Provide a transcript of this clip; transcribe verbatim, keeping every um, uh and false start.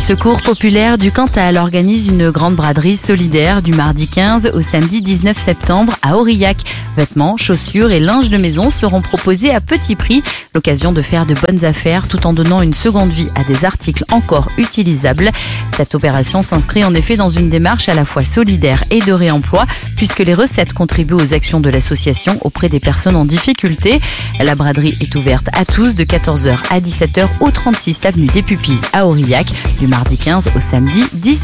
Secours populaire du Cantal organise une grande braderie solidaire du mardi quinze au samedi dix-neuf septembre à Aurillac. Vêtements, chaussures et linge de maison seront proposés à petit prix. L'occasion de faire de bonnes affaires tout en donnant une seconde vie à des articles encore utilisables. Cette opération s'inscrit en effet dans une démarche à la fois solidaire et de réemploi puisque les recettes contribuent aux actions de l'association auprès des personnes en difficulté. La braderie est ouverte à tous de quatorze heures à dix-sept heures au trente-six avenue des Pupilles à Aurillac du mardi quinze au samedi dix-neuf.